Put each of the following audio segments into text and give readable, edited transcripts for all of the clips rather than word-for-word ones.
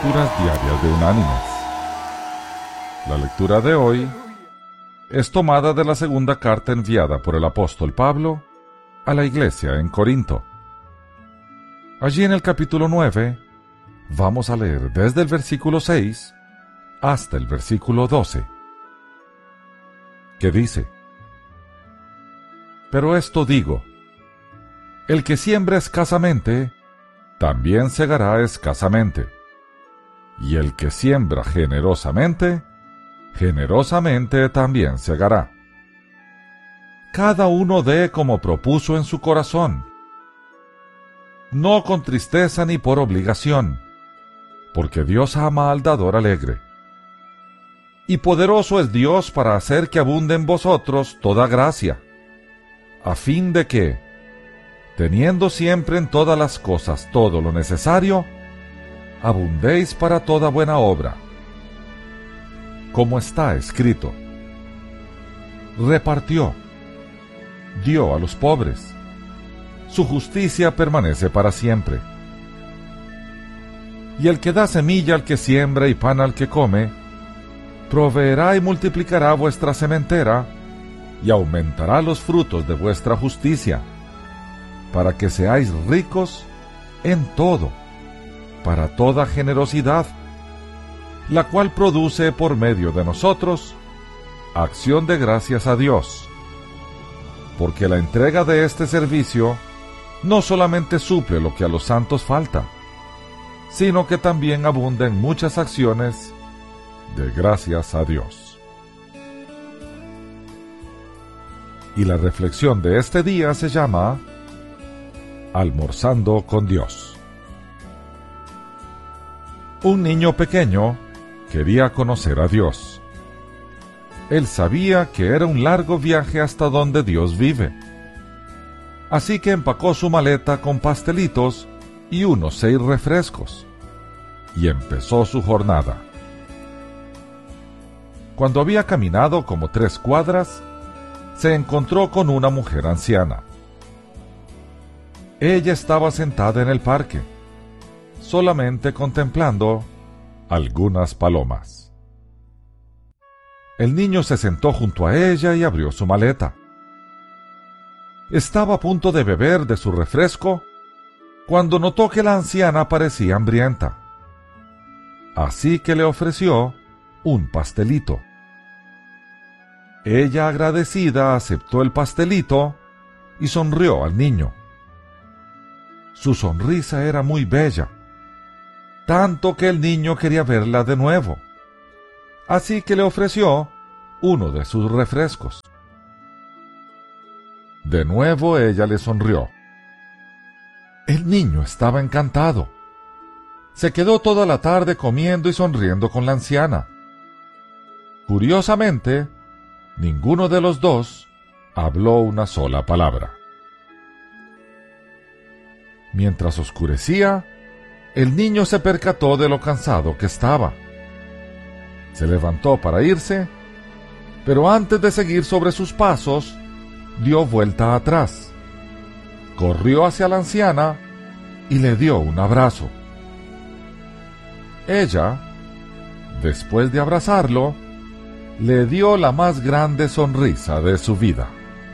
Lecturas Diarias de Unánimes. La lectura de hoy es tomada de la segunda carta enviada por el apóstol Pablo a la iglesia en Corinto. Allí en el capítulo 9 vamos a leer desde el versículo 6 hasta el versículo 12, que dice: Pero esto digo, el que siembra escasamente, también segará escasamente, y el que siembra generosamente, generosamente también segará. Cada uno dé como propuso en su corazón, no con tristeza ni por obligación, porque Dios ama al dador alegre. Y poderoso es Dios para hacer que abunde en vosotros toda gracia, a fin de que, teniendo siempre en todas las cosas todo lo necesario, abundéis para toda buena obra. Como está escrito: repartió, dio a los pobres, su justicia permanece para siempre. Y el que da semilla al que siembra y pan al que come, proveerá y multiplicará vuestra sementera, y aumentará los frutos de vuestra justicia, para que seáis ricos en todo, para toda generosidad, la cual produce por medio de nosotros acción de gracias a Dios, porque la entrega de este servicio no solamente suple lo que a los santos falta, sino que también abunda en muchas acciones de gracias a Dios. Y la reflexión de este día se llama Almorzando con Dios. Un niño pequeño quería conocer a Dios. Él sabía que era un largo viaje hasta donde Dios vive. Así que empacó su maleta con pastelitos y unos 6 refrescos, y empezó su jornada. Cuando había caminado como 3 cuadras, se encontró con una mujer anciana. Ella estaba sentada en el parque, solamente contemplando algunas palomas. El niño se sentó junto a ella y abrió su maleta. Estaba a punto de beber de su refresco cuando notó que la anciana parecía hambrienta. Así que le ofreció un pastelito. Ella, agradecida, aceptó el pastelito y sonrió al niño. Su sonrisa era muy bella, tanto que el niño quería verla de nuevo. Así que le ofreció uno de sus refrescos. De nuevo ella le sonrió. El niño estaba encantado. Se quedó toda la tarde comiendo y sonriendo con la anciana. Curiosamente, ninguno de los dos habló una sola palabra. Mientras oscurecía, el niño se percató de lo cansado que estaba. Se levantó para irse, pero antes de seguir sobre sus pasos, dio vuelta atrás. Corrió hacia la anciana y le dio un abrazo. Ella, después de abrazarlo, le dio la más grande sonrisa de su vida.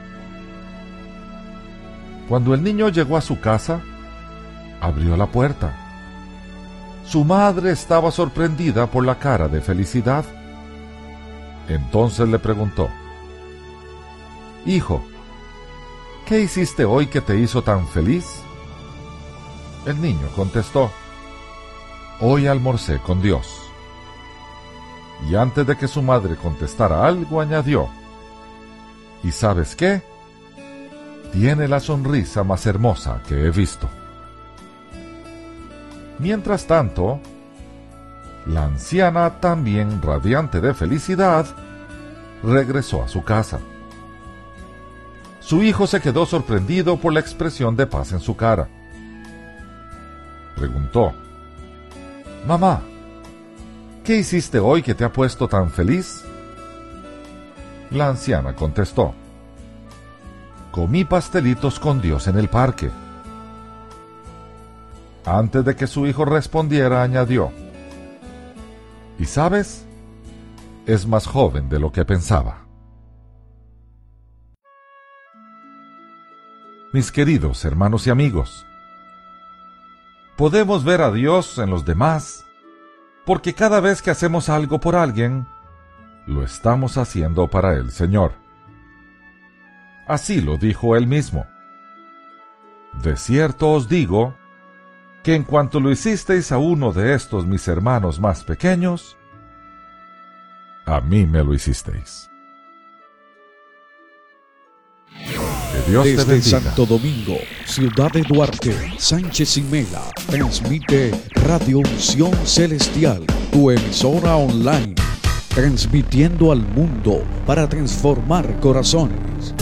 Cuando el niño llegó a su casa, abrió la puerta. Su madre estaba sorprendida por la cara de felicidad. Entonces le preguntó: Hijo, ¿qué hiciste hoy que te hizo tan feliz? El niño contestó: Hoy almorcé con Dios. Y antes de que su madre contestara algo, añadió: ¿Y sabes qué? Tiene la sonrisa más hermosa que he visto. Mientras tanto, la anciana, también radiante de felicidad, regresó a su casa. Su hijo se quedó sorprendido por la expresión de paz en su cara. Preguntó: Mamá, ¿qué hiciste hoy que te ha puesto tan feliz? La anciana contestó: Comí pastelitos con Dios en el parque. Antes de que su hijo respondiera, añadió: Y sabes, es más joven de lo que pensaba. Mis queridos hermanos y amigos, podemos ver a Dios en los demás porque cada vez que hacemos algo por alguien, lo estamos haciendo para el Señor. Así lo dijo Él mismo. De cierto os digo que en cuanto lo hicisteis a uno de estos mis hermanos más pequeños, a mí me lo hicisteis. Que Dios te Desde bendiga. Santo Domingo, Ciudad de Duarte, Sánchez y Mela, transmite Radio Unción Celestial, tu emisora online, transmitiendo al mundo para transformar corazones.